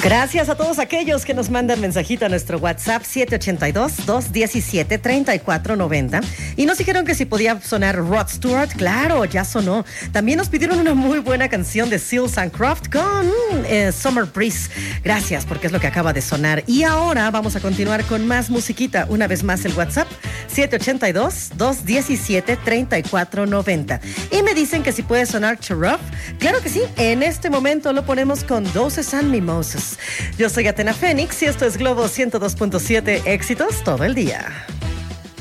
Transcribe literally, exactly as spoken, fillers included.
Gracias a todos aquellos que nos mandan mensajito a nuestro WhatsApp siete ocho dos, dos uno siete, tres cuatro nueve cero y nos dijeron que si podía sonar Rod Stewart. Claro, ya sonó. También nos pidieron una muy buena canción de Seals and Croft con eh, Summer Breeze. Gracias, porque es lo que acaba de sonar. Y ahora vamos a continuar con más musiquita. Una vez más el WhatsApp siete ocho dos, dos uno siete, tres cuatro nueve cero. Y me dicen que si puede sonar Cherub. Claro que sí, en este momento lo ponemos con Doses and Mimosas. Yo soy Atena Fénix y esto es Globo ciento dos punto siete, éxitos todo el día.